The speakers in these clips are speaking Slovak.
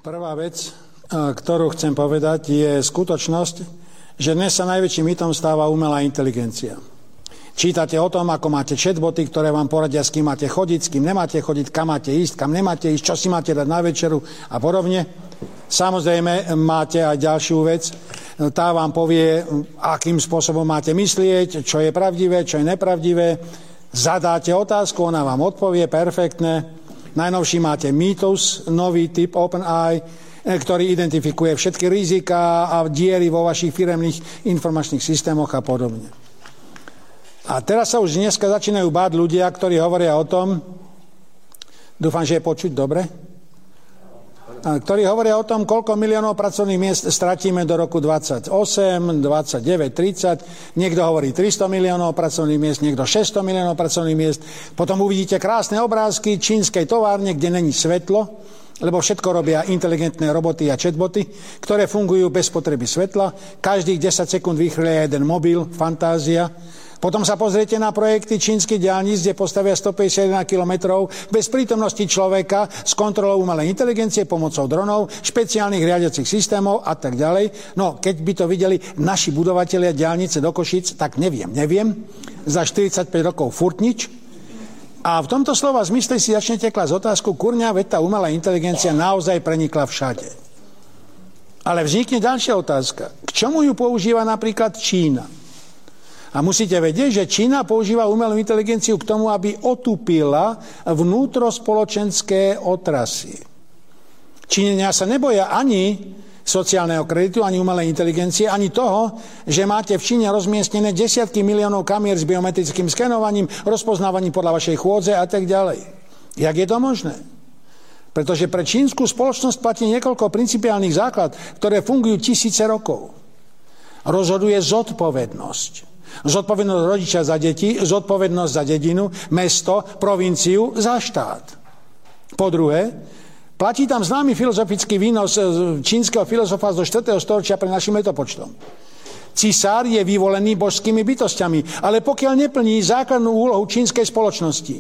Prvá vec, ktorú chcem povedať, je skutočnosť, že dnes sa najväčším mýtom stáva umelá inteligencia. Čítate o tom, ako máte chatboty, ktoré vám poradia, s kým máte chodiť, s kým nemáte chodiť, kam máte ísť, kam nemáte ísť, čo si máte dať na večeru a podobne. Samozrejme, máte aj ďalšiu vec. Tá vám povie, akým spôsobom máte myslieť, čo je pravdivé, čo je nepravdivé. Zadáte otázku, ona vám odpovie perfektne. Najnovší máte Mythos, nový typ OpenAI, ktorý identifikuje všetky riziká a diery vo vašich firemných informačných systémoch a podobne. A teraz sa už dneska začínajú báť ľudia, ktorí hovoria o tom, dúfam, že je počuť dobre, ktorí hovoria o tom, koľko miliónov pracovných miest stratíme do roku 28, 29, 30. Niekto hovorí 300 miliónov pracovných miest, niekto 600 miliónov pracovných miest. Potom uvidíte krásne obrázky čínskej továrne, kde není svetlo, lebo všetko robia inteligentné roboty a chatboty, ktoré fungujú bez potreby svetla. Každých 10 sekúnd vychrlia jeden mobil, fantázia. Potom sa pozriete na projekty čínskych diaľnic, kde postavia 151 kilometrov bez prítomnosti človeka s kontrolou umelej inteligencie pomocou dronov, špeciálnych riadiacich systémov a tak ďalej. No, keď by to videli naši budovatelia diaľnice do Košíc, tak neviem. Za 45 rokov furt nič. A v tomto slova zmysle si začnete klásť otázku, kurňa, veď tá umelá inteligencia naozaj prenikla všade. Ale vznikne ďalšia otázka. K čomu ju používa napríklad Čína? A musíte vedieť, že Čína používa umelú inteligenciu k tomu, aby otupila vnútrospoločenské otrasy. Číňania sa neboja ani sociálneho kreditu, ani umelej inteligencie, ani toho, že máte v Číne rozmiestnené desiatky miliónov kamier s biometrickým skenovaním, rozpoznávaním podľa vašej chôdze a tak ďalej. Jak je to možné? Pretože pre čínsku spoločnosť platí niekoľko principiálnych základ, ktoré fungujú tisíce rokov. Rozhoduje zodpovednosť. Zodpovednosť rodiča za deti, zodpovednosť za dedinu, mesto, provinciu, za štát. Po druhé, platí tam známy filozofický výnos čínskeho filozofa zo 4. storočia pre našim letopočtom. Cisár je vyvolený božskými bytostiami, ale pokiaľ neplní základnú úlohu čínskej spoločnosti,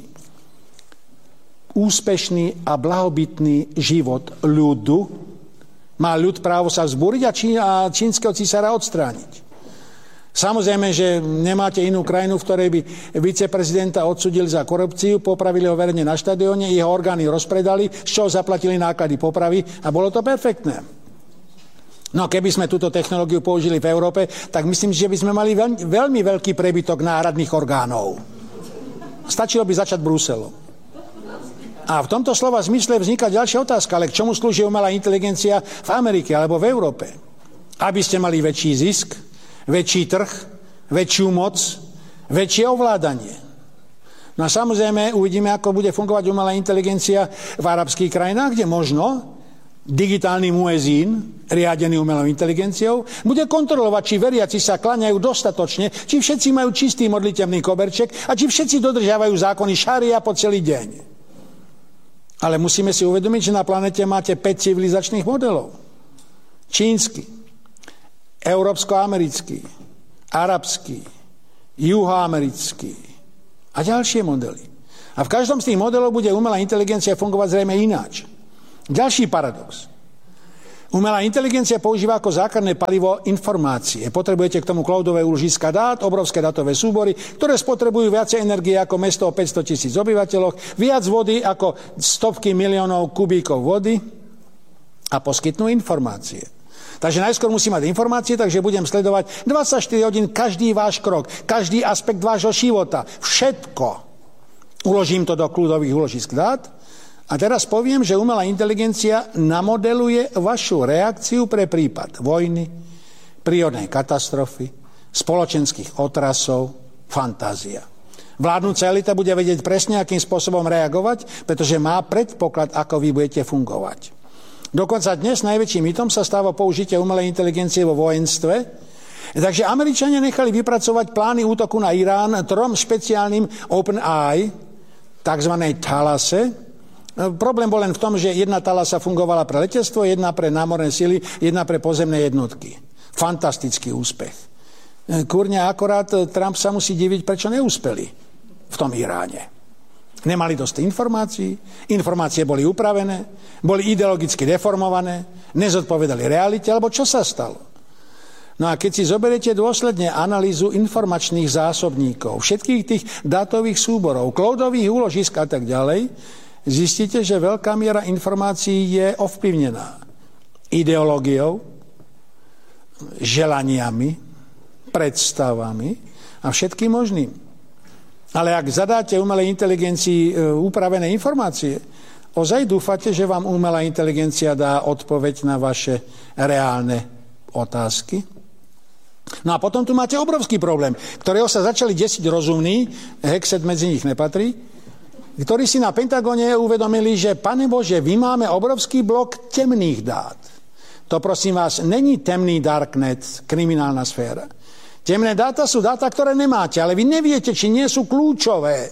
úspešný a blahobytný život ľudu, má ľud právo sa vzbúriť a čínskeho cisára odstrániť. Samozrejme, že nemáte inú krajinu, v ktorej by viceprezidenta odsúdili za korupciu, popravili ho verne na štadióne, jeho orgány rozpredali, z čoho zaplatili náklady popravy a bolo to perfektné. No keby sme túto technológiu použili v Európe, tak myslím, že by sme mali veľmi veľký prebytok náhradných orgánov. Stačilo by začať Bruselom. A v tomto slova zmysle vzniká ďalšia otázka, ale k čomu slúži umelá inteligencia v Amerike alebo v Európe? Aby ste mali väčší zisk, väčší trh, väčšiu moc, väčšie ovládanie. No a samozrejme uvidíme, ako bude fungovať umelá inteligencia v arabských krajinách, kde možno digitálny muezín, riadený umelou inteligenciou, bude kontrolovať, či veriaci sa kláňajú dostatočne, či všetci majú čistý modlitebný koberček a či všetci dodržiavajú zákony šaria po celý deň. Ale musíme si uvedomiť, že na planete máte 5 civilizačných modelov. Čínsky, európsko-americký, arabský, juhoamerický a ďalšie modely. A v každom z tých modelov bude umelá inteligencia fungovať zrejme ináč. Ďalší paradox. Umelá inteligencia používa ako základné palivo informácie. Potrebujete k tomu cloudové úložiska dát, obrovské datové súbory, ktoré spotrebujú viacej energie ako mesto o 500 000 obyvateľoch, viac vody ako stovky miliónov kubíkov vody a poskytnú informácie. Takže najskôr musím mať informácie, takže budem sledovať 24 hodín každý váš krok, každý aspekt vášho života. Všetko. Uložím to do kľudových úložisk dát a teraz poviem, že umelá inteligencia namodeluje vašu reakciu pre prípad vojny, prírodnej katastrofy, spoločenských otrasov, fantázia. Vládnúca elita bude vedieť presne, akým spôsobom reagovať, pretože má predpoklad, ako vy budete fungovať. Dokonca dnes najväčším hitom sa stáva použitie umelej inteligencie vo vojenstve. Takže Američania nechali vypracovať plány útoku na Irán 3 špeciálnym OpenAI, takzvanej Thalase. Problém bol len v tom, že jedna Thalasa fungovala pre letectvo, jedna pre námorné sily, jedna pre pozemné jednotky. Fantastický úspech. Kurňa, akorát Trump sa musí diviť, prečo neúspeli v tom Iráne. Nemali dosť informácií, informácie boli upravené, boli ideologicky deformované, nezodpovedali realite, alebo čo sa stalo? No a keď si zoberiete dôsledne analýzu informačných zásobníkov, všetkých tých dátových súborov, cloudových úložisk a tak ďalej, zistíte, že veľká miera informácií je ovplyvnená ideológiou, želaniami, predstavami a všetkým možným. Ale ak zadáte umelej inteligencii upravené informácie, ozaj dúfate, že vám umelá inteligencia dá odpoveď na vaše reálne otázky? No a potom tu máte obrovský problém, ktorého sa začali desiť rozumní, Hexet medzi nich nepatrí, ktorí si na Pentagone uvedomili, že Pane Bože, vy máme obrovský blok temných dát. To prosím vás, není temný darknet, kriminálna sféra. Temné dáta sú dáta, ktoré nemáte, ale vy neviete, či nie sú kľúčové.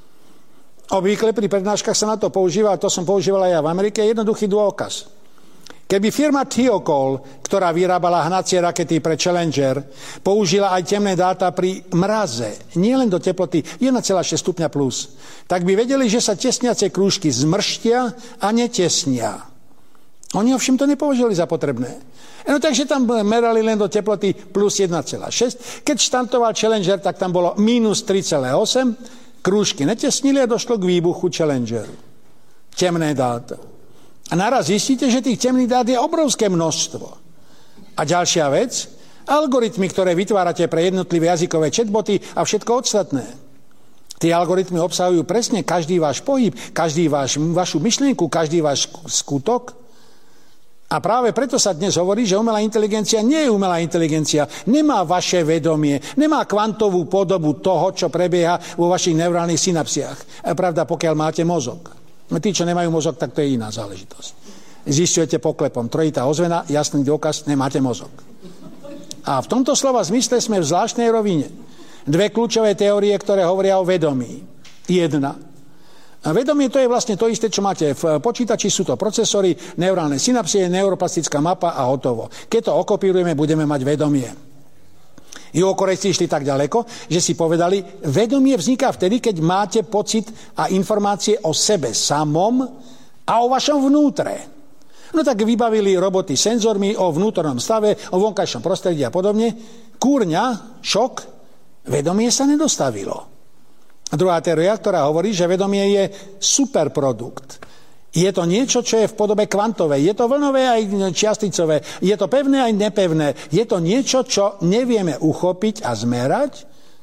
Obvykle pri prednáškach sa na to používa, a to som používal aj ja v Amerike, jednoduchý dôkaz. Keby firma Thiokol, ktorá vyrábala hnacie rakety pre Challenger, použila aj temné dáta pri mraze, nielen do teploty 1,6 stupňa plus, tak by vedeli, že sa tesniace krúžky zmrštia a netesnia. Oni ovšem to nepovažovali za potrebné. No takže tam merali len do teploty plus 1,6. Keď štartoval Challenger, tak tam bolo minus 3,8. Krúžky netesnili a došlo k výbuchu Challengeru. Temné dáta. A naraz zistíte, že tých temných dát je obrovské množstvo. A ďalšia vec, algoritmy, ktoré vytvárate pre jednotlivé jazykové chatboty a všetko ostatné. Tie algoritmy obsahujú presne každý váš pohyb, každý vašu myšlienku, každý váš skutok. A práve preto sa dnes hovorí, že umelá inteligencia nie je umelá inteligencia, nemá vaše vedomie, nemá kvantovú podobu toho, čo prebieha vo vašich neurálnych synapsiách. Pravda, pokiaľ máte mozog. Tí, čo nemajú mozog, tak to je iná záležitosť. Zisťujete poklepom. Trojitá ozvena, jasný dôkaz, nemáte mozog. A v tomto slova zmysle sme v zvláštnej rovine. Dve kľúčové teórie, ktoré hovoria o vedomí. Jedna. A vedomie to je vlastne to isté, čo máte v počítači, sú to procesory, neurálne synapsie, neuroplastická mapa a hotovo. Keď to okopírujeme, budeme mať vedomie. Juhokorejci išli tak ďaleko, že si povedali, vedomie vzniká vtedy, keď máte pocit a informácie o sebe samom a o vašom vnútre. No tak vybavili roboty senzormi o vnútornom stave, o vonkajšom prostredí a podobne. Kúrňa, šok, vedomie sa nedostavilo. A druhá teória, ktorá hovorí, že vedomie je superprodukt. Je to niečo, čo je v podobe kvantovej. Je to vlnové aj čiasticové. Je to pevné aj nepevné. Je to niečo, čo nevieme uchopiť a zmerať.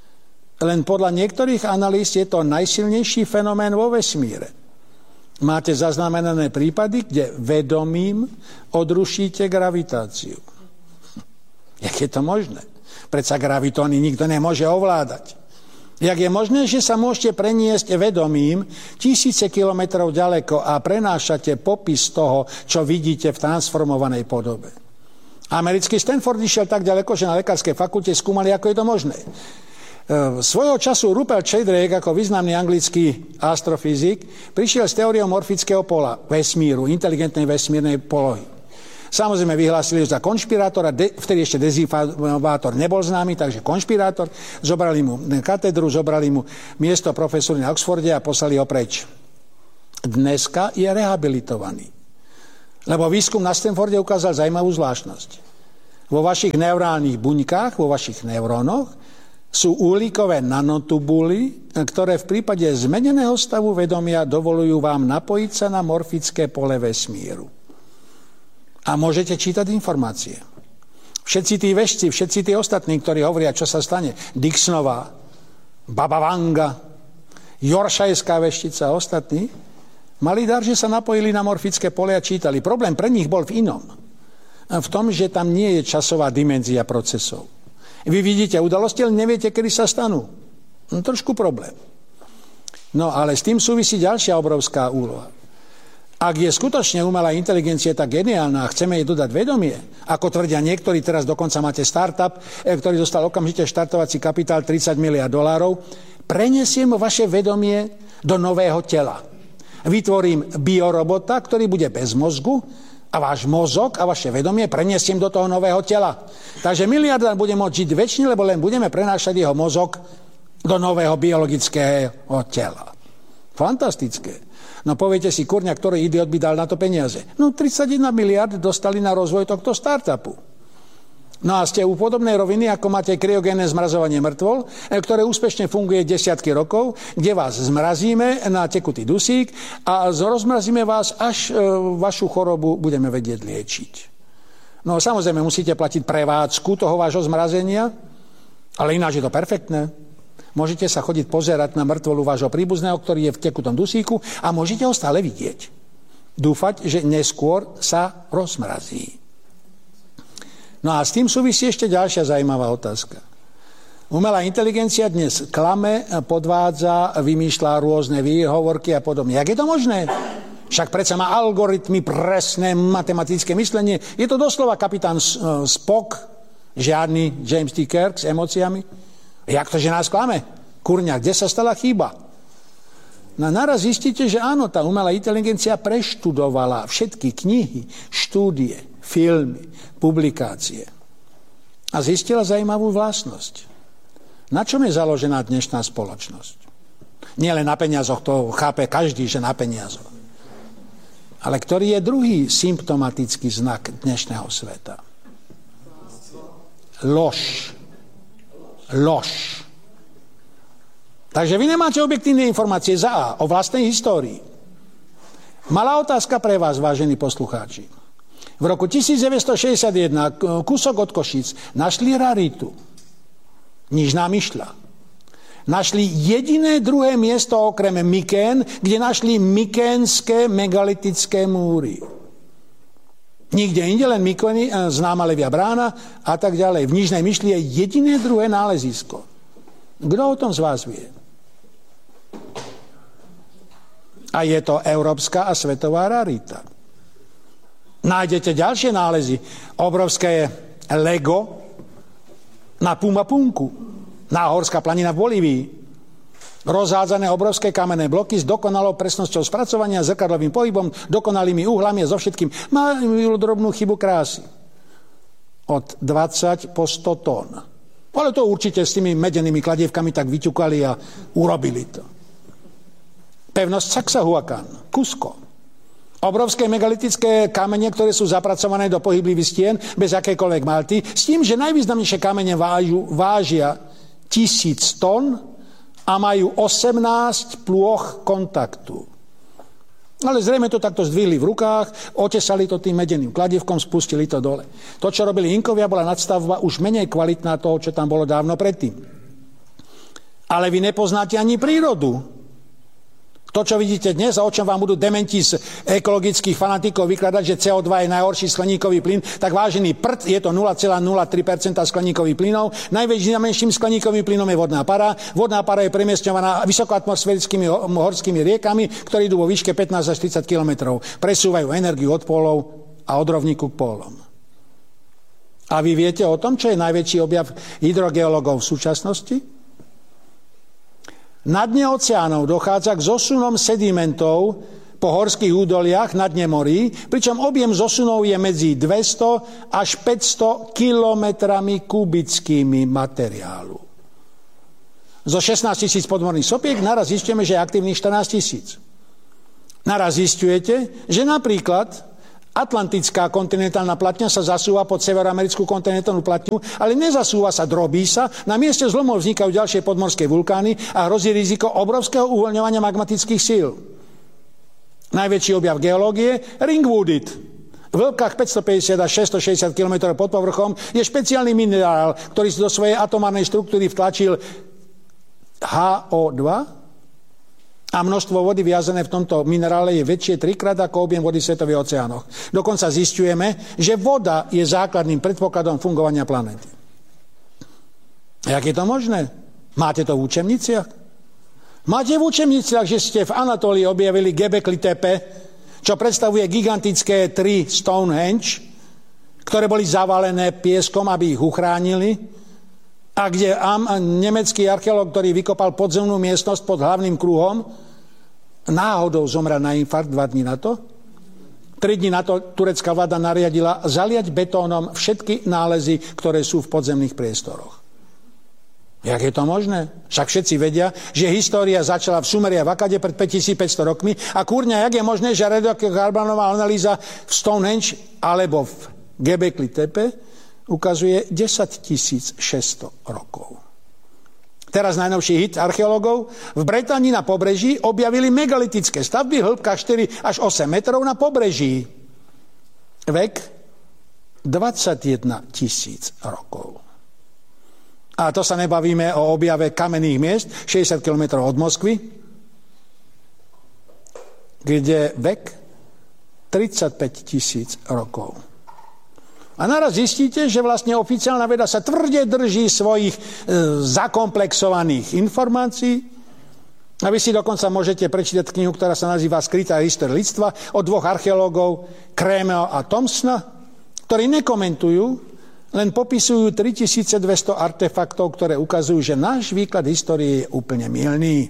Len podľa niektorých analýz je to najsilnejší fenomén vo vesmíre. Máte zaznamenané prípady, kde vedomím odrušíte gravitáciu. Jak je to možné? Predsa gravitóny nikto nemôže ovládať. Jak je možné, že sa môžete preniesť vedomím tisíce kilometrov ďaleko a prenášate popis toho, čo vidíte v transformovanej podobe. Americký Stanford išiel tak ďaleko, že na lekárskej fakulte skúmali, ako je to možné. Svojho času Rupert Sheldrake, ako významný anglický astrofyzik, prišiel s teóriou morfického pola vesmíru, inteligentnej vesmírnej polohy. Samozrejme vyhlásili za konšpirátora, vtedy ešte dezinformátor nebol známy, takže konšpirátor, zobrali mu katedru, zobrali mu miesto profesory na Oxforde a poslali ho preč. Dneska je rehabilitovaný. Lebo výskum na Stanforde ukázal zaujímavú zvláštnosť. Vo vašich neurálnych buňkách, vo vašich neurónoch sú uhlíkové nanotubuly, ktoré v prípade zmeneného stavu vedomia dovolujú vám napojiť sa na morfické pole vesmíru. A môžete čítať informácie. Všetci tí vešci, všetci tí ostatní, ktorí hovoria, čo sa stane, Dixonová, Baba Vanga, Yorkshiretská veštica a ostatní, mali dar, že sa napojili na morfické pole a čítali. Problém pre nich bol v inom. V tom, že tam nie je časová dimenzia procesov. Vy vidíte udalosti, ale neviete, kedy sa stanú. No, trošku problém. No ale s tým súvisí ďalšia obrovská úloha. Ak je skutočne umelá inteligencia tak geniálna a chceme jej dodať vedomie, ako tvrdia niektorí, teraz dokonca máte startup, ktorý dostal okamžite štartovací kapitál $30 miliárd, prenesiem vaše vedomie do nového tela. Vytvorím biorobota, ktorý bude bez mozgu a váš mozog a vaše vedomie prenesiem do toho nového tela. Takže miliardár bude môcť žiť večne, lebo len budeme prenášať jeho mozog do nového biologického tela. Fantastické. No poviete si, kurňa, ktorý idiot by dal na to peniaze? No 31 miliard dostali na rozvoj tohto startupu. No a ste u podobnej roviny, ako máte kryogénne zmrazovanie mŕtvol, ktoré úspešne funguje desiatky rokov, kde vás zmrazíme na tekutý dusík a rozmrazíme vás, až vašu chorobu budeme vedieť liečiť. No samozrejme, musíte platiť prevádzku toho vášho zmrazenia, ale ináč je to perfektné. Môžete sa chodiť pozerať na mŕtvolu vášho príbuzného, ktorý je v tekutom dusíku a môžete ho stále vidieť. Dúfať, že neskôr sa rozmrazí. No a s tým súvisí ešte ďalšia zaujímavá otázka. Umelá inteligencia dnes klame, podvádza, vymýšľa rôzne výhovorky a podobne. Jak je to možné? Však predsa má algoritmy, presné matematické myslenie. Je to doslova kapitán Spock, žiadny James T. Kirk s emóciami. Jak to, že nás klame? Kurňa, kde sa stala chyba? No naraz zistíte, že áno, tá umelá inteligencia preštudovala všetky knihy, štúdie, filmy, publikácie a zistila zaujímavú vlastnosť. Na čom je založená dnešná spoločnosť? Nie len na peniazoch, to chápe každý, že na peniazoch. Ale ktorý je druhý symptomatický znak dnešného sveta? Lož. Lož. Takže vy nemáte objektívne informácie za A o vlastnej histórii. Malá otázka pre vás, vážení poslucháči. V roku 1961 kúsok od Košíc našli raritu. Nižná myšľa. Našli jediné druhé miesto okrem Mykén, kde našli mykénske megalitické múry. Nikde inde, len Mykény, známa Levia brána a tak ďalej. V Nižnej myšli je jediné druhé nálezisko. Kto o tom z vás vie? A je to európska a svetová rarita. Nájdete ďalšie nálezy. Obrovské Lego na Pumapunku. Náhorská planina v Bolívii. Rozhádzané obrovské kamenné bloky s dokonalou presnosťou spracovania, zrkadlovým pohybom, dokonalými uhlami a so všetkým. Majú drobnú chybu krásy. Od 20 po 100 tón. Ale to určite s tými medenými kladievkami tak vyťukali a urobili to. Pevnosť Sacsayhuacan, Cusco. Obrovské megalitické kamene, ktoré sú zapracované do pohyblivých stien bez akékoľvek malty, s tým, že najvýznamnejšie kamene vážia 1000 tón a majú 18 plôch kontaktu. Ale zrejme to takto zdvihli v rukách, otesali to tým medeným kladivkom, spustili to dole. To, čo robili Inkovia, bola nadstavba už menej kvalitná toho, čo tam bolo dávno predtým. Ale vy nepoznáte ani prírodu. To, čo vidíte dnes a o čom vám budú dementi z ekologických fanatikov vykladať, že CO2 je najhorší skleníkový plyn, tak vážený prd, je to 0,03% skleníkových plynov. Najmenším skleníkovým plynom je vodná para. Vodná para je premiestňovaná vysokoatmosférickými horskými riekami, ktoré idú vo výške 15 až 30 kilometrov. Presúvajú energiu od pólov a od rovníku k pólom. A vy viete o tom, čo je najväčší objav hydrogeológov v súčasnosti? Na dne oceánov dochádza k zosunom sedimentov po horských údoliach na dne morí, pričom objem zosunov je medzi 200 až 500 kilometrami kubickými materiálu. Zo 16 000 podmorných sopiek naraz zistujeme, že je aktívnych 14 000. Naraz zistujete, že napríklad Atlantická kontinentálna platňa sa zasúva pod severoamerickú kontinentálnu platňu, ale nezasúva sa, drobí sa. Na mieste zlomov vznikajú ďalšie podmorské vulkány a hrozí riziko obrovského uvoľňovania magmatických síl. Najväčší objav geológie Ringwoodit. V hĺbkach 550 až 660 km pod povrchom je špeciálny minerál, ktorý si do svojej atomárnej štruktúry vtlačil HO2, a množstvo vody viazané v tomto minerále je väčšie 3-krát ako objem vody v svetových oceánoch. Dokonca zisťujeme, že voda je základným predpokladom fungovania planéty. Jak je to možné? Máte to v učebniciach? Máte v učebniciach, že ste v Anatólii objavili Göbekli Tepe, čo predstavuje gigantické 3 Stonehenge, ktoré boli zavalené pieskom, aby ich uchránili, a kde nemecký archeológ, ktorý vykopal podzemnú miestnosť pod hlavným kruhom, náhodou zomrel na infarkt 2 dní na to. 3 dní na to turecká vláda nariadila zaliať betónom všetky nálezy, ktoré sú v podzemných priestoroch. Jak je to možné? Však všetci vedia, že história začala v Sumerii a v Akade pred 5500 rokmi a kurňa, jak je možné, že radiokarbonová analýza v Stonehenge alebo v Göbekli Tepe ukazuje 10 600 rokov. Teraz najnovší hit archeológov. V Británii na pobreží objavili megalitické stavby, hĺbka 4 až 8 metrov na pobreží. Vek 21 000 rokov. A to sa nebavíme o objave kamenných miest 60 km od Moskvy, kde vek 35 000 rokov. A naraz zistíte, že vlastne oficiálna veda sa tvrde drží svojich zakomplexovaných informácií. A vy si dokonca môžete prečítať knihu, ktorá sa nazýva Skrytá história ľudstva od dvoch archeológov, Krémeho a Thompsona, ktorí nekomentujú, len popisujú 3200 artefaktov, ktoré ukazujú, že náš výklad histórie je úplne mylný.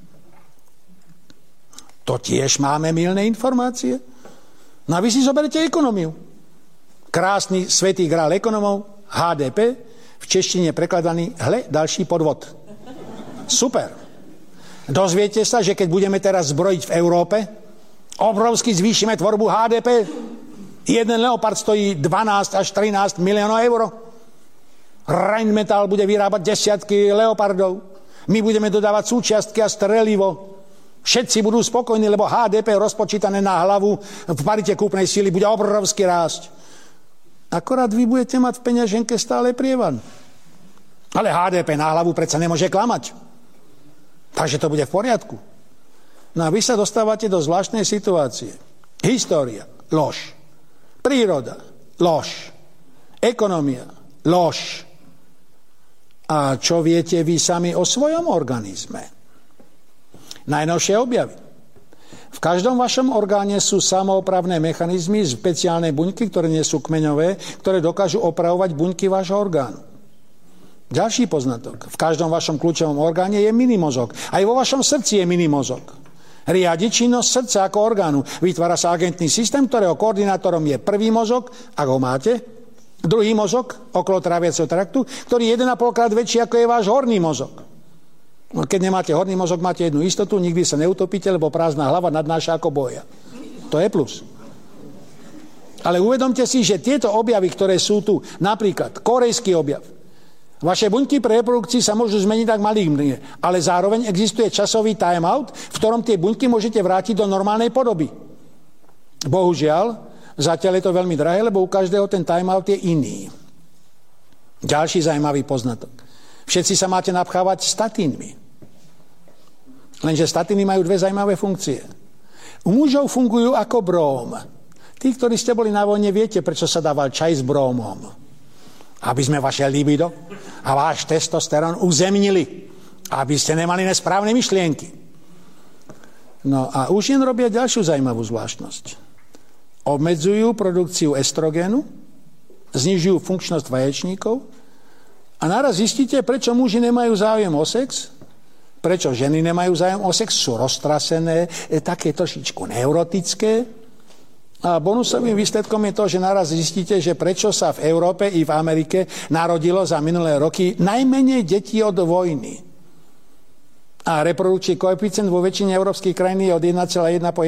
To tiež máme mylné informácie? No a vy si zoberete ekonómiu. Krásny svätý grál ekonomov, HDP, v češtine prekladaný, ďalší podvod. Super. Dozviete sa, že keď budeme teraz zbrojiť v Európe, obrovsky zvýšime tvorbu HDP. Jeden Leopard stojí 12 až 13 miliónov eur. Rheinmetall bude vyrábať desiatky Leopardov. My budeme dodávať súčiastky a strelivo. Všetci budú spokojní, lebo HDP rozpočítané na hlavu v parite kúpnej síly bude obrovsky rásť. Akorát vy budete mať v peňaženke stále prievan. Ale HDP na hlavu predsa nemôže klamať. Takže to bude v poriadku. No a vy sa dostávate do zvláštnej situácie. História, lož. Príroda, lož. Ekonomia, lož. A čo viete vy sami o svojom organizme? Najnovšie objavy. V každom vašom orgáne sú samoopravné mechanizmy, špeciálne buňky, ktoré nie sú kmeňové, ktoré dokážu opravovať buňky vášho orgánu. Ďalší poznatok. V každom vašom kľúčovom orgáne je minimozog. Aj vo vašom srdci je minimozog. Riadi činnosť srdca ako orgánu. Vytvára sa agentný systém, ktorého koordinátorom je prvý mozog, ak ho máte, druhý mozog okolo tráviaceho traktu, ktorý je 1,5 krát väčší ako je váš horný mozog. No, keď nemáte horný mozog, máte jednu istotu, nikdy sa neutopíte, lebo prázdna hlava nadnáša ako boja. To je plus. Ale uvedomte si, že tieto objavy, ktoré sú tu, napríklad korejský objav, vaše buňky pre reprodukciu sa môžu zmeniť tak maligné, ale zároveň existuje časový time-out, v ktorom tie buňky môžete vrátiť do normálnej podoby. Bohužiaľ, zatiaľ je to veľmi drahé, lebo u každého ten time-out je iný. Ďalší zaujímavý poznatok. Všetci sa máte napchávať statínmi. Lenže statíny majú dve zaujímavé funkcie. U mužov fungujú ako bróm. Tí, ktorí ste boli na vojne, viete, prečo sa dával čaj s brómom. Aby sme vaše libido a váš testosterón uzemnili. Aby ste nemali nesprávne myšlienky. No a už jen robia ďalšiu zaujímavú zvláštnosť. Obmedzujú produkciu estrogénu, znižujú funkčnosť vaječníkov a naraz zistíte, prečo muži nemajú záujem o sex, prečo ženy nemajú záujem o sex, sú roztrasené, také trošičku neurotické. A bonusovým výsledkom je to, že naraz zistíte, že prečo sa v Európe i v Amerike narodilo za minulé roky najmenej detí od vojny. A reprodukčný koeficient vo väčšine európskych krajín je od 1,1 po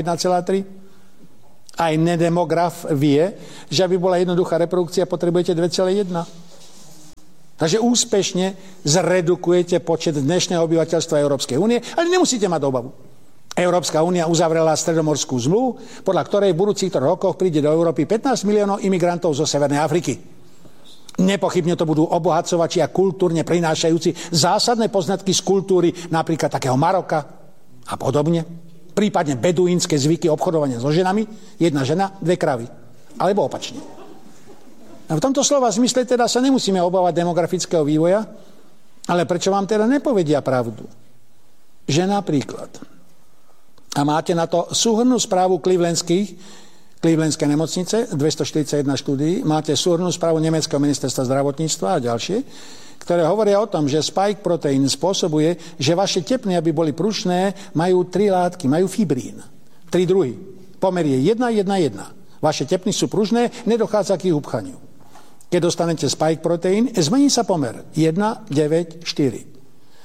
1,3. Aj nedemograf vie, že aby bola jednoduchá reprodukcia, potrebujete 2,1. Takže úspešne zredukujete počet dnešného obyvateľstva Európskej únie, ale nemusíte mať obavu. Európska únia uzavrela stredomorskú zmluvu, podľa ktorej v budúcich rokoch príde do Európy 15 miliónov imigrantov zo Severnej Afriky. Nepochybne to budú obohacovači a kultúrne prinášajúci zásadné poznatky z kultúry, napríklad takého Maroka a podobne. Prípadne beduínske zvyky obchodovania so ženami, 1 žena, 2 kravy. Alebo opačne. A v tomto slova zmysle teda sa nemusíme obávať demografického vývoja, ale prečo vám teda nepovedia pravdu? Že napríklad... A máte na to súhrnnú správu Clevelandskej nemocnice, 241 štúdií, máte súhrnnú správu Nemeckého ministerstva zdravotníctva a ďalšie, ktoré hovoria o tom, že spike proteín spôsobuje, že vaše tepny, aby boli prušné, majú 3 látky, majú fibrín. 3 druhy. Pomer je 1:1:1. Vaše tepny sú pružné, nedochádza k ich upchaniu. Keď dostanete spike proteín, zmení sa pomer 1:9:4.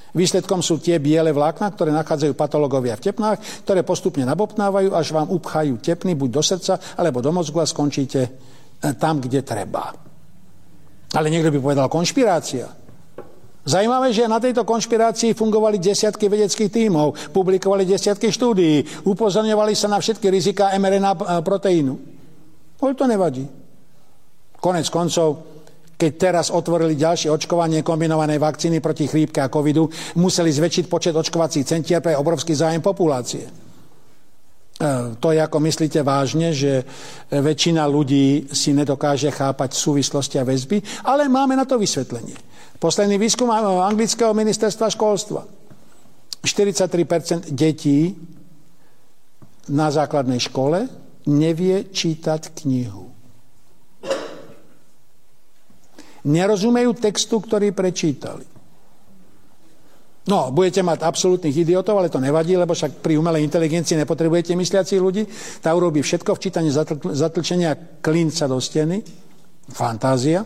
Výsledkom sú tie biele vlákna, ktoré nachádzajú patológovia v tepnách, ktoré postupne nabobtnávajú, až vám upchajú tepny buď do srdca, alebo do mozgu a skončíte tam, kde treba. Ale niekto by povedal konšpirácia. Zajímavé, že na tejto konšpirácii fungovali desiatky vedeckých tímov, publikovali desiatky štúdií, upozorňovali sa na všetky riziká mRNA proteínu. Ale to nevadí. Konec koncov, keď teraz otvorili ďalšie očkovanie kombinovanej vakcíny proti chrípke a covidu, museli zväčšiť počet očkovacích centier pre obrovský zájem populácie. To je, ako myslíte vážne, že väčšina ľudí si nedokáže chápať súvislosti a väzby, ale máme na to vysvetlenie. Posledný výskum anglického ministerstva školstva. 43% detí na základnej škole nevie čítať knihu. Nerozumejú textu, ktorý prečítali. No, budete mať absolútnych idiotov, ale to nevadí, lebo však pri umelej inteligencii nepotrebujete mysliacich ľudí. Tá urobí všetko, včítanie zatlčenia klinca do steny. Fantázia.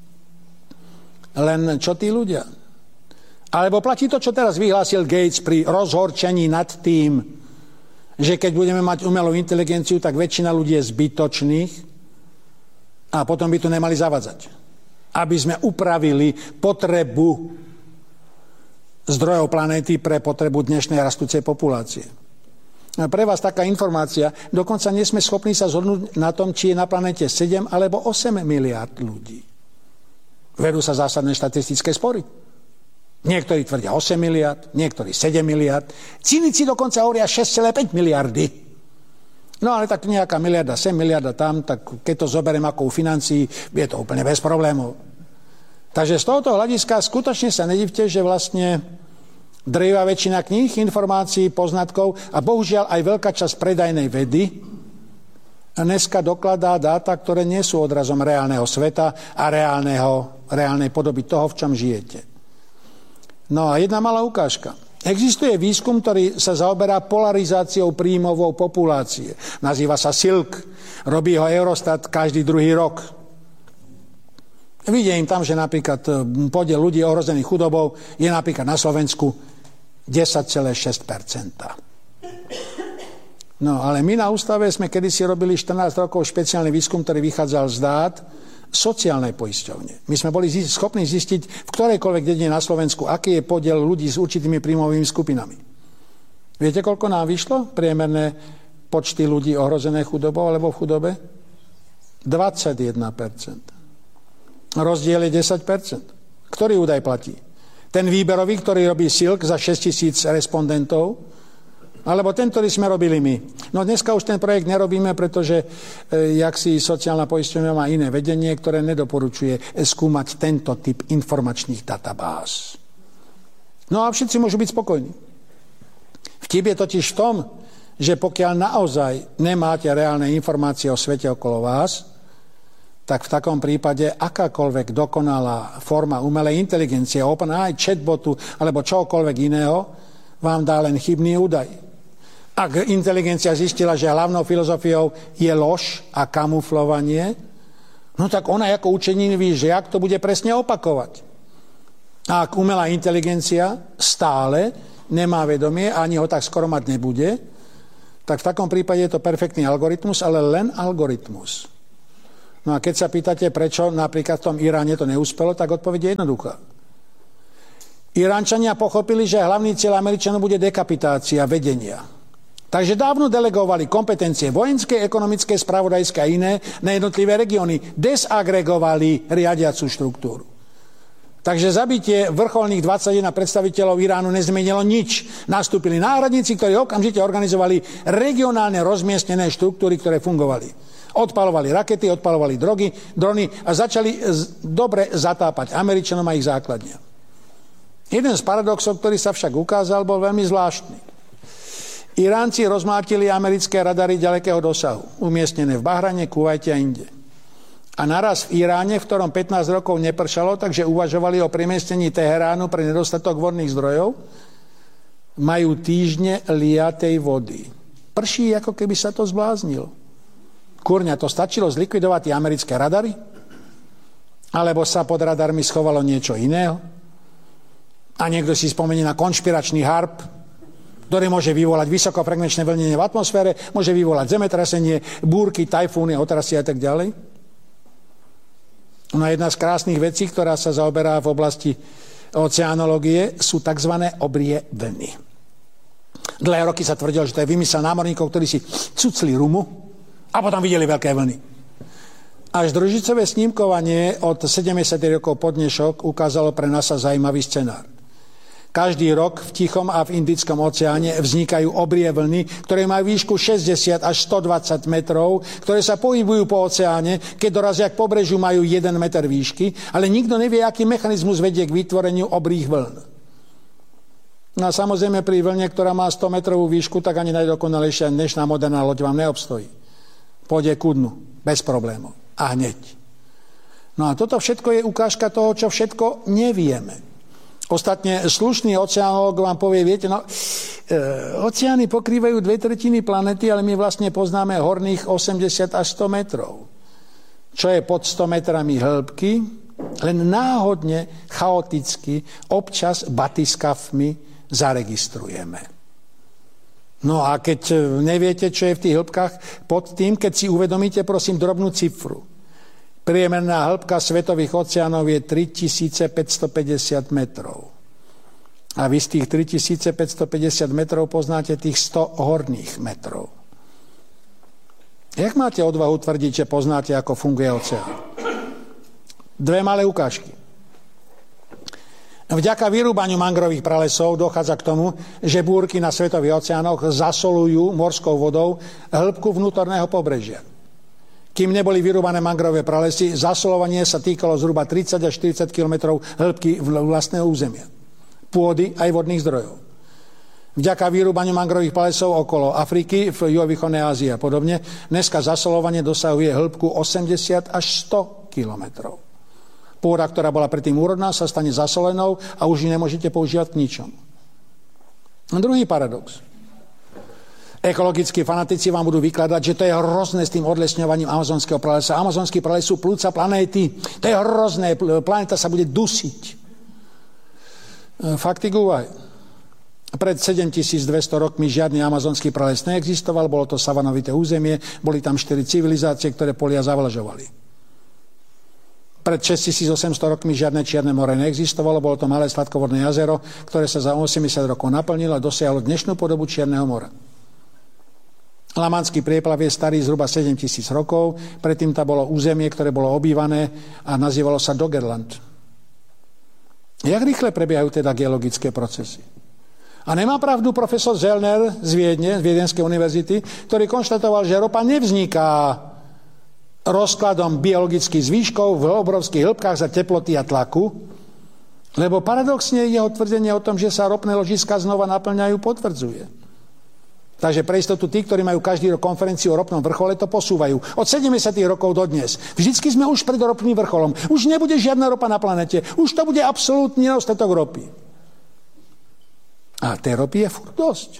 Len čo tí ľudia? Alebo platí to, čo teraz vyhlásil Gates pri rozhorčení nad tým, že keď budeme mať umelú inteligenciu, tak väčšina ľudí je zbytočných a potom by tu nemali zavadzať. Aby sme upravili potrebu zdrojov planéty pre potrebu dnešnej rastúcej populácie. Pre vás taká informácia, dokonca nie sme schopní sa zhodnúť na tom, či je na planéte 7 alebo 8 miliárd ľudí. Vedú sa zásadné štatistické spory. Niektorí tvrdia 8 miliárd, niektorí 7 miliárd, cynici dokonca hovoria 6,5 miliardy. No ale tak nejaká miliarda sem, miliarda tam, tak keď to zoberiem ako u financií, je to úplne bez problémov. Takže z tohoto hľadiska skutočne sa nedivte, že vlastne drvivá väčšina kníh, informácií, poznatkov a bohužiaľ aj veľká časť predajnej vedy dneska dokladá dáta, ktoré nie sú odrazom reálneho sveta a reálnej podoby toho, v čom žijete. No a jedna malá ukážka. Existuje výskum, ktorý sa zaoberá polarizáciou príjmovou populácie. Nazýva sa SILK. Robí ho Eurostat každý druhý rok. Vidím tam, že napríklad podiel ľudí ohrozených chudobou je napríklad na Slovensku 10,6%. No ale my na ústave sme kedysi robili 14 rokov špeciálny výskum, ktorý vychádzal z dát sociálnej poisťovne. My sme boli schopní zistiť v ktorejkoľvek dedine na Slovensku, aký je podiel ľudí s určitými príjmovými skupinami. Viete, koľko nám vyšlo? Priemerné počty ľudí ohrozené chudobou alebo v chudobe? 21%. Rozdiel je 10%. Ktorý údaj platí? Ten výberový, ktorý robí SILK za 6 000 respondentov, alebo ten, ktorý sme robili my. No dneska už ten projekt nerobíme, pretože jaksi sociálna poisťovňa má iné vedenie, ktoré nedoporučuje skúmať tento typ informačných databáz. No a všetci môžu byť spokojní. Vtip je totiž v tom, že pokiaľ naozaj nemáte reálne informácie o svete okolo vás, tak v takom prípade akákoľvek dokonalá forma umelej inteligencie, OpenAI, chatbotu alebo čokoľvek iného, vám dá len chybný údaj. Ak inteligencia zistila, že hlavnou filozofiou je lož a kamuflovanie, no tak ona ako učeník ví, že jak to bude presne opakovať. A ak umelá inteligencia stále nemá vedomie, ani ho tak skoro mať nebude, tak v takom prípade je to perfektný algoritmus, ale len algoritmus. No a keď sa pýtate, prečo napríklad v tom Iráne to neúspelo, tak odpoveď je jednoduchá. Iránčania pochopili, že hlavný cieľ Američanov bude dekapitácia vedenia. Takže dávno delegovali kompetencie vojenské, ekonomické, spravodajské a iné na jednotlivé regióny. Desagregovali riadiacu štruktúru. Takže zabitie vrcholných 21 predstaviteľov Iránu nezmenilo nič. Nastúpili náhradníci, ktorí okamžite organizovali regionálne rozmiestnené štruktúry, ktoré fungovali. Odpalovali rakety, odpalovali drony a začali dobre zatápať Američanom a ich základňa. Jeden z paradoxov, ktorý sa však ukázal, bol veľmi zvláštny. Iránci rozmlátili americké radary ďalekého dosahu, umiestnené v Bahrane, Kuvajte a inde. A naraz v Iráne, v ktorom 15 rokov nepršalo, takže uvažovali o premiestnení Teheránu pre nedostatok vodných zdrojov, majú týždne liatej vody. Prší, ako keby sa to zbláznilo. Kurňa, to stačilo zlikvidovať tie americké radary? Alebo sa pod radarmi schovalo niečo iného? A niekto si spomenie na konšpiračný harp, ktorý môže vyvolať vysokofrekvenčné vlnenie v atmosfére, môže vyvolať zemetrasenie, búrky, tajfúny, otrasy a tak ďalej. No a jedna z krásnych vecí, ktorá sa zaoberá v oblasti oceanológie, sú tzv. Obrie vlny. Dlhé roky sa tvrdilo, že to je vymysel námorníkov, ktorí si cucli rumu a potom videli veľké vlny. Až družicové snímkovanie od 70 rokov po dnešok ukázalo pre NASA zaujímavý scenár. Každý rok v Tichom a v Indickom oceáne vznikajú obrie vlny, ktoré majú výšku 60 až 120 metrov, ktoré sa pohybujú po oceáne, keď dorazia k pobrežiu, majú 1 meter výšky, ale nikto nevie, aký mechanizmus vedie k vytvoreniu obrých vln. No a samozrejme pri vlne, ktorá má 100 metrovú výšku, tak ani najdokonalejšia dnešná moderná loď vám neobstojí. Pôjde ku dnu, bez problémov. A hneď. No a toto všetko je ukážka toho, čo všetko nevieme. Ostatne slušný oceánológ vám povie, viete, oceány pokrývajú 2/3 planety, ale my vlastne poznáme horných 80 až 100 metrov. Čo je pod 100 metrami hĺbky, len náhodne, chaoticky, občas batiskafmi zaregistrujeme. No a keď neviete, čo je v tých hĺbkach, pod tým, keď si uvedomíte, prosím, drobnú cifru. Priemerná hĺbka svetových oceánov je 3550 metrov. A vy z tých 3550 metrov poznáte tých 100 horných metrov. Jak máte odvahu tvrdiť, že poznáte, ako funguje oceán? Dve malé ukážky. Vďaka vyrúbaniu mangrových pralesov dochádza k tomu, že búrky na svetových oceánoch zasolujú morskou vodou hĺbku vnútorného pobrežia. Kým neboli vyrúbané mangrové pralesy, zasolovanie sa týkalo zhruba 30 až 40 km hĺbky vlastného územia. Pôdy aj vodných zdrojov. Vďaka vyrúbaniu mangrových pralesov okolo Afriky, v juhovýchodnej Ázii a podobne, dneska zasolovanie dosahuje hĺbku 80 až 100 km. Pôda, ktorá bola predtým úrodná, sa stane zasolenou a už ju nemôžete používať k ničomu. Druhý paradox. Ekologickí fanatici vám budú vykladať, že to je hrozné s tým odlesňovaním amazonského pralesa. Amazonský prales sú plúca planéty. To je hrozné. Planéta sa bude dusiť. Fakty k úvahe. Pred 7200 rokmi žiadny amazonský prales neexistoval. Bolo to savanovité územie. Boli tam 4 civilizácie, ktoré polia zavlažovali. Pred 6800 rokmi žiadne Čierne more neexistovalo. Bolo to malé sladkovodné jazero, ktoré sa za 80 rokov naplnilo a dosiahlo dnešnú podobu Čierneho mora. Lamanský prieplav je starý zhruba 7000 rokov, predtým tam bolo územie, ktoré bolo obývané a nazývalo sa Doggerland. Jak rýchle prebiehajú teda geologické procesy? A nemá pravdu profesor Zellner z Viedne, z Viedenskej univerzity, ktorý konštatoval, že ropa nevzniká rozkladom biologických zvýškov v obrovských hĺbkach za teploty a tlaku, lebo paradoxne jeho tvrdenie o tom, že sa ropné ložiská znova naplňajú, potvrdzuje. Takže pre istotu tí, ktorí majú každý rok konferenciu o ropnom vrchole, to posúvajú. Od 70. rokov do dnes. Vždycky sme už pred ropným vrcholom. Už nebude žiadna ropa na planete. Už to bude absolútny nedostatok ropy. A tej ropy je furt dosť.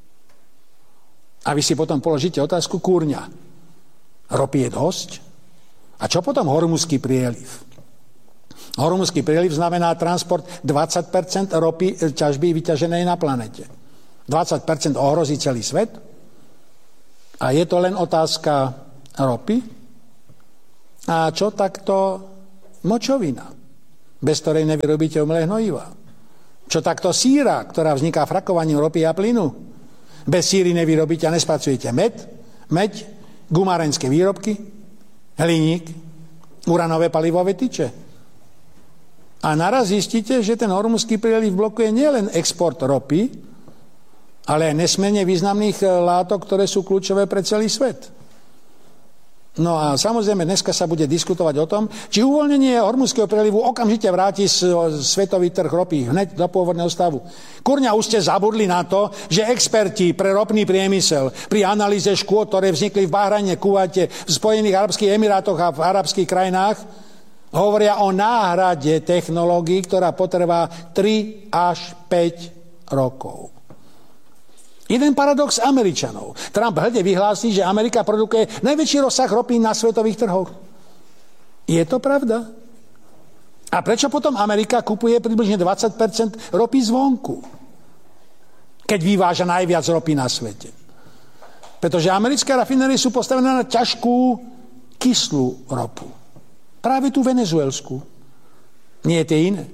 A vy si potom položíte otázku, kúrňa. Ropy je dosť? A čo potom Hormuzský prieliv? Hormuzský prieliv znamená transport 20% ropy ťažby vyťaženej na planete. 20% ohrozí celý svet? A je to len otázka ropy? A čo takto močovina, bez ktorej nevyrobíte umelé hnojiva? Čo takto síra, ktorá vzniká frakovaním ropy a plynu? Bez síry nevyrobíte a nespracujete meď, gumárenské výrobky, hliník, uranové palivové tyče. A naraz zistíte, že ten Hormuzský prieliv blokuje nielen export ropy, ale aj nesmierne významných látok, ktoré sú kľúčové pre celý svet. No a samozrejme dneska sa bude diskutovať o tom, či uvoľnenie Hormuzského prielivu okamžite vráti svetový trh ropy hneď do pôvodného stavu. Kurňa, už ste zabudli na to, že experti pre ropný priemysel pri analýze škôd, ktoré vznikli v Bahrajne, Kuvajte, v Spojených arabských emirátoch a v arabských krajinách, hovoria o náhrade technológií, ktorá potrvá 3 až 5 rokov. Jeden paradox Američanov. Trump hrdie vyhlási, že Amerika produkuje najväčší rozsah ropy na svetových trhoch. Je to pravda? A prečo potom Amerika kupuje približne 20% ropy zvonku, keď vyváža najviac ropy na svete? Pretože americké rafinérie sú postavené na ťažkú kyslú ropu. Práve tú venezuelskú. Nie tie iné.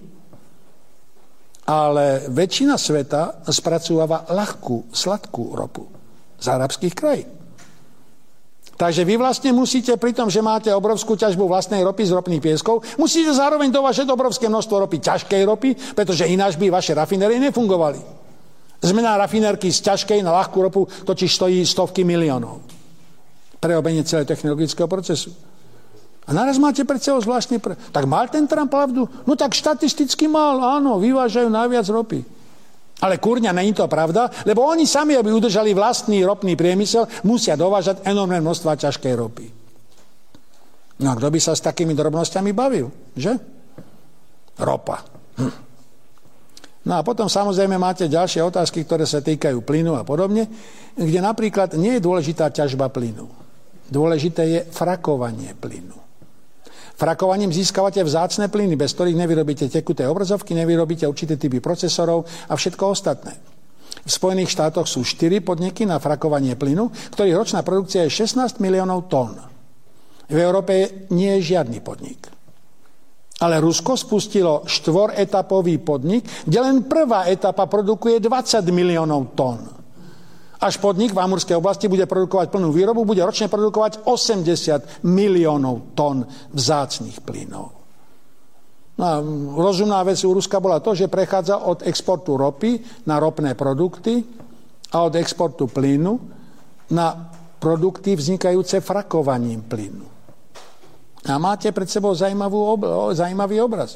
Ale väčšina sveta spracúva ľahkú, sladkú ropu z arabských krajín. Takže vy vlastne musíte, pri tom, že máte obrovskú ťažbu vlastnej ropy z ropných pieskov, musíte zároveň dovážať obrovské množstvo ropy, ťažkej ropy, pretože ináč by vaše rafinérie nefungovali. Zmena rafinérky z ťažkej na ľahkú ropu totiž stojí stovky miliónov. Prerobenie celého technologického procesu. A naraz máte pred sebou zvláštne... Tak mal ten Trump pravdu? No tak štatisticky mal, áno, vyvážajú najviac ropy. Ale kurňa, není to pravda, lebo oni sami, aby udržali vlastný ropný priemysel, musia dovážať enormné množstva ťažkej ropy. No a kto by sa s takými drobnosťami bavil, že? Ropa. No a potom samozrejme máte ďalšie otázky, ktoré sa týkajú plynu a podobne, kde napríklad nie je dôležitá ťažba plynu. Dôležité je frakovanie plynu. Frakovaním získavate vzácne plyny, bez ktorých nevyrobíte tekuté obrazovky, nevyrobíte určité typy procesorov a všetko ostatné. V Spojených štátoch sú 4 podniky na frakovanie plynu, ktorých ročná produkcia je 16 miliónov tón. V Európe nie je žiadny podnik. Ale Rusko spustilo 4-etapový podnik, kde len prvá etapa produkuje 20 miliónov tón. Až podnik v Amurskej oblasti bude produkovať plnú výrobu, bude ročne produkovať 80 miliónov tón vzácnych plynov. No a rozumná vec u Ruska bola to, že prechádza od exportu ropy na ropné produkty a od exportu plynu na produkty vznikajúce frakovaním plynu. A máte pred sebou zaujímavý obraz.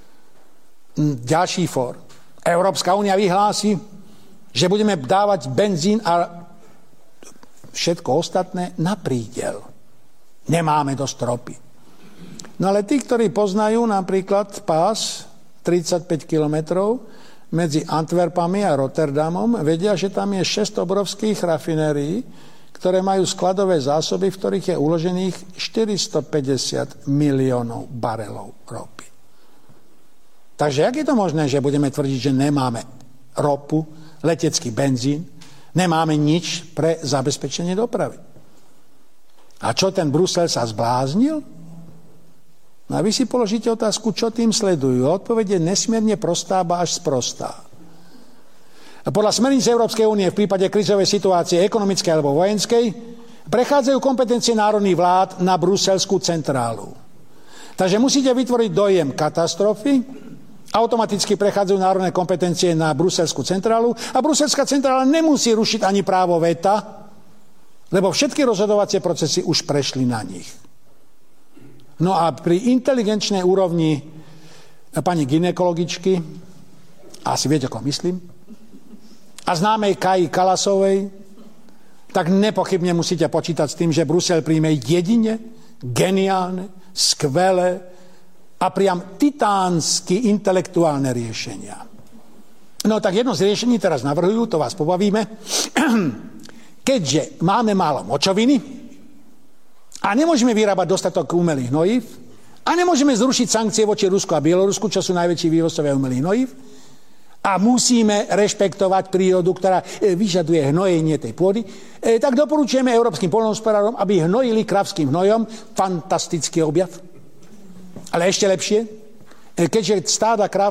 Ďalší fór. Európska únia vyhlási, že budeme dávať benzín a všetko ostatné na prídel. Nemáme dosť ropy. No ale tí, ktorí poznajú napríklad pás 35 kilometrov medzi Antwerpami a Rotterdamom, vedia, že tam je 6 obrovských rafinérií, ktoré majú skladové zásoby, v ktorých je uložených 450 miliónov barelov ropy. Takže jak je to možné, že budeme tvrdiť, že nemáme ropu, letecký benzín, nemáme nič pre zabezpečenie dopravy? A čo, ten Brusel sa zbláznil? No a vy si položíte otázku, čo tým sledujú. Odpoveď je nesmierne prostá, ba až sprostá. Podľa smerníc Európskej únie v prípade krízovej situácie ekonomickej alebo vojenskej prechádzajú kompetencie národných vlád na bruselskú centrálu. Takže musíte vytvoriť dojem katastrofy, automaticky prechádzajú národné kompetencie na bruselskú centrálu a bruselská centrála nemusí rušiť ani právo veta, lebo všetky rozhodovacie procesy už prešli na nich. No a pri inteligenčnej úrovni pani gynekologičky, asi viete, ako myslím, a známej Kaji Kalasovej, tak nepochybne musíte počítať s tým, že Brusel príjme jedine geniálne, skvelé a priam titánsky intelektuálne riešenia. No tak jedno z riešení teraz navrhujú, to vás pobavíme. Keďže máme málo močoviny a nemôžeme vyrábať dostatok umelých hnojív a nemôžeme zrušiť sankcie voči Rusku a Bielorusku, čo sú najväčší vývozcovia umelých hnojív, a musíme rešpektovať prírodu, ktorá vyžaduje hnojenie tej pôdy, tak doporučujeme európskym poľnohospodárom, aby hnojili kravským hnojom. Fantastický objav. Ale ešte lepšie, keďže stáda kráv